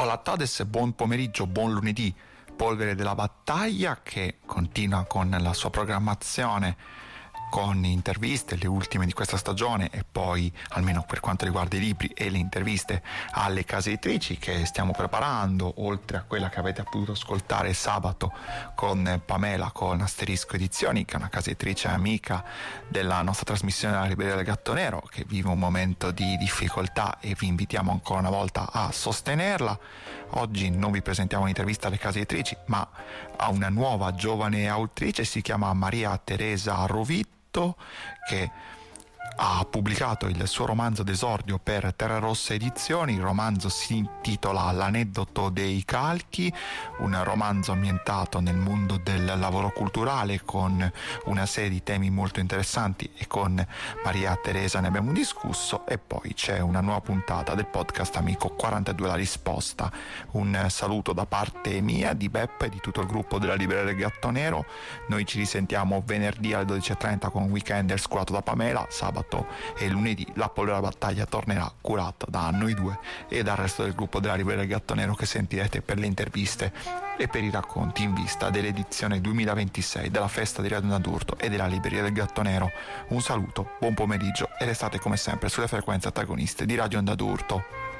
Hola a todos, buon pomeriggio, buon lunedì. Polvere della battaglia che continua con la sua programmazione con interviste, le ultime di questa stagione, e poi, almeno per quanto riguarda i libri, e le interviste alle case editrici che stiamo preparando, oltre a quella che avete potuto ascoltare sabato con Pamela, con Asterisco Edizioni, che è una casa editrice amica della nostra trasmissione della Libreria del Gatto Nero, che vive un momento di difficoltà e vi invitiamo ancora una volta a sostenerla. Oggi non vi presentiamo un'intervista alle case editrici, ma a una nuova giovane autrice, si chiama Maria Teresa Rovitto, che ha pubblicato il suo romanzo d'esordio per Terra Rossa Edizioni. Il romanzo si intitola L'aneddoto dei calchi, un romanzo ambientato nel mondo del lavoro culturale con una serie di temi molto interessanti, e con Maria Teresa ne abbiamo discusso. E poi c'è una nuova puntata del podcast Amico 42 La Risposta. Un saluto da parte mia, di Beppe e di tutto il gruppo della Libreria del Gatto Nero. Noi ci risentiamo venerdì alle 12:30 con Weekenders curato da Pamela. Sabato e lunedì la Polvere della Battaglia tornerà, curata da noi due e dal resto del gruppo della Libreria del Gatto Nero, che sentirete per le interviste e per i racconti in vista dell'edizione 2026 della festa di Radio Onda d'Urto e della Libreria del Gatto Nero. Un saluto, buon pomeriggio e restate come sempre sulle frequenze antagoniste di Radio Onda d'Urto.